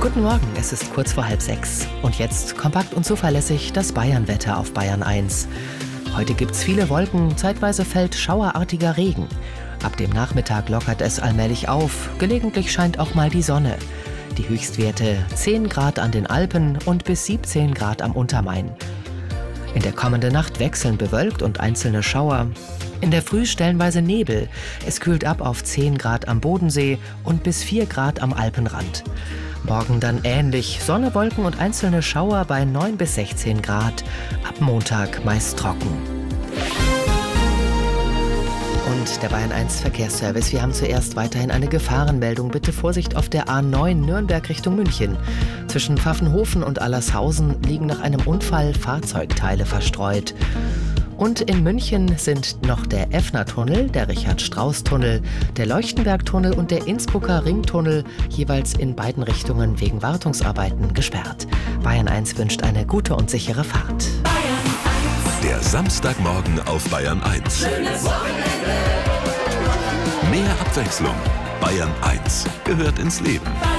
Guten Morgen, es ist kurz vor 5:30 und jetzt kompakt und zuverlässig das Bayernwetter auf Bayern 1. Heute gibt's viele Wolken, zeitweise fällt schauerartiger Regen. Ab dem Nachmittag lockert es allmählich auf, gelegentlich scheint auch mal die Sonne. Die Höchstwerte 10 Grad an den Alpen und bis 17 Grad am Untermain. In der kommenden Nacht wechseln bewölkt und einzelne Schauer. In der Früh stellenweise Nebel. Es kühlt ab auf 10 Grad am Bodensee und bis 4 Grad am Alpenrand. Morgen dann ähnlich. Sonne, Wolken und einzelne Schauer bei 9 bis 16 Grad. Ab Montag meist trocken. Und der Bayern 1 Verkehrsservice. Wir haben zuerst weiterhin eine Gefahrenmeldung. Bitte Vorsicht auf der A9 Nürnberg Richtung München. Zwischen Pfaffenhofen und Allershausen liegen nach einem Unfall Fahrzeugteile verstreut. Und in München sind noch der Effner-Tunnel, der Richard-Strauss-Tunnel, der Leuchtenberg-Tunnel und der Innsbrucker Ringtunnel jeweils in beiden Richtungen wegen Wartungsarbeiten gesperrt. Bayern 1 wünscht eine gute und sichere Fahrt. Der Samstagmorgen auf Bayern 1. Schönes Wochenende. Mehr Abwechslung. Bayern 1 gehört ins Leben.